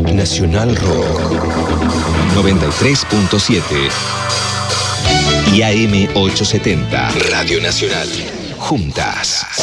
Nacional Rock 93.7 y AM 870. Radio Nacional. Juntas.